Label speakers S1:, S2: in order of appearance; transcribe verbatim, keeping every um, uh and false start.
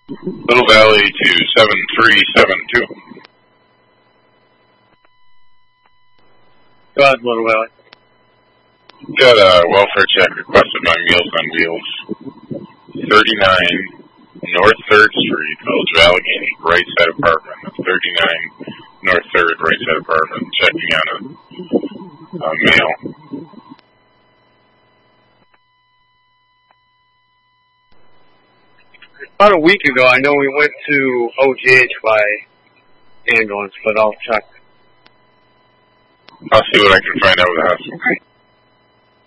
S1: Little Valley to seven three seven two.
S2: Go ahead, Little Valley.
S1: Got a welfare check requested by Meals on Wheels. thirty-nine North third Street, Village of Allegheny, right side apartment. thirty-nine North third, right side apartment. Checking on a, a mail.
S2: About a week ago, I know we went to O G H by ambulance, but I'll check.
S1: I'll see what I can find out with the hospital.